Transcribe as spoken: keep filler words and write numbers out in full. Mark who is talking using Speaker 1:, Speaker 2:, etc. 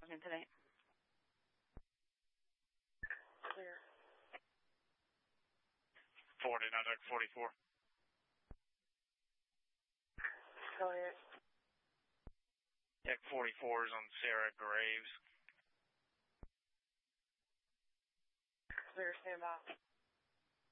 Speaker 1: in today.
Speaker 2: Clear.
Speaker 3: forty-nine, deck forty-four.
Speaker 2: Go ahead.
Speaker 3: Deck forty-four is on Sarah Graves.
Speaker 2: Clear, stand by.